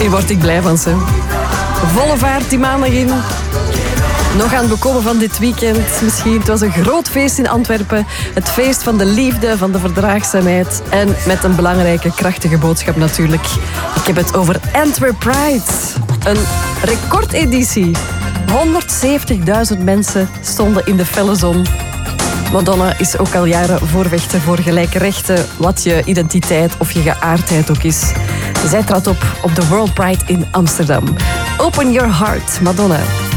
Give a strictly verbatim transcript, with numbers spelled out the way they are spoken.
Hier word ik blij van, ze. Volle vaart die maandag in. Nog aan het bekomen van dit weekend misschien. Het was een groot feest in Antwerpen. Het feest van de liefde, van de verdraagzaamheid. En met een belangrijke, krachtige boodschap natuurlijk. Ik heb het over Antwerp Pride. Een recordeditie. honderdzeventigduizend mensen stonden in de felle zon. Madonna is ook al jaren voorvechter voor gelijke rechten, wat je identiteit of je geaardheid ook is. Zij trad op op de World Pride in Amsterdam. Open your heart, Madonna.